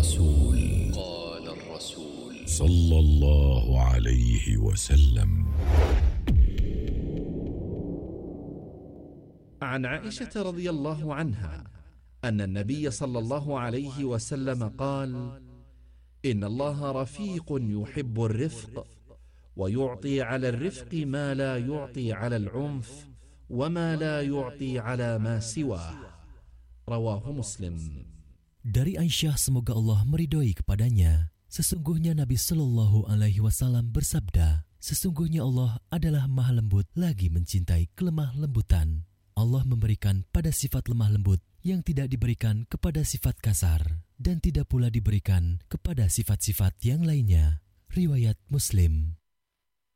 الرسول صلى الله عليه وسلم. عن عائشة رضي الله عنها أن النبي صلى الله عليه وسلم قال: إن الله رفيق يحب الرفق، ويعطي على الرفق ما لا يعطي على العنف، وما لا يعطي على ما سواه. رواه مسلم. Dari Aisyah, semoga Allah meridhoi kepadanya, sesungguhnya Nabi Shallallahu Alaihi Wasallam bersabda, sesungguhnya Allah adalah maha lembut lagi mencintai kelemah lembutan. Allah memberikan pada sifat lemah lembut yang tidak diberikan kepada sifat kasar, dan tidak pula diberikan kepada sifat-sifat yang lainnya. Riwayat Muslim.